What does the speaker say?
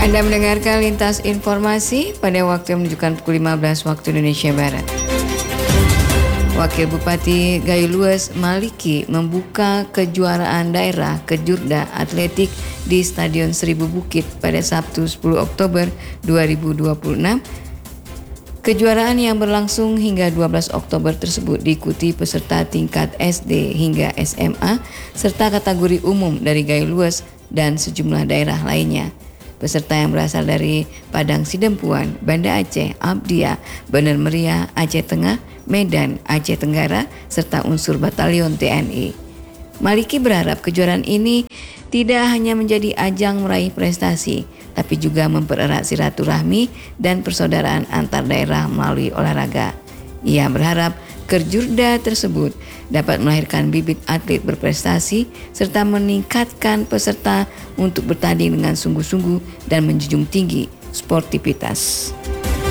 Anda mendengarkan Lintas Informasi pada waktu yang menunjukkan pukul 15 waktu Indonesia Barat. Wakil Bupati Gayo Luas Maliki membuka kejuaraan daerah Kejurda Atletik di Stadion Seribu Bukit pada Sabtu 10 Oktober 2026. Kejuaraan yang berlangsung hingga 12 Oktober tersebut diikuti peserta tingkat SD hingga SMA serta kategori umum dari Gayo Luas dan sejumlah daerah lainnya. Peserta yang berasal dari Padang Sidempuan, Banda Aceh, Abdia, Bener Meriah, Aceh Tengah, Medan, Aceh Tenggara, serta unsur batalion TNI. Maliki berharap kejuaraan ini tidak hanya menjadi ajang meraih prestasi, tapi juga mempererat silaturahmi dan persaudaraan antar daerah melalui olahraga. Ia berharap Kejurda tersebut dapat melahirkan bibit atlet berprestasi serta meningkatkan peserta untuk bertanding dengan sungguh-sungguh dan menjunjung tinggi sportivitas.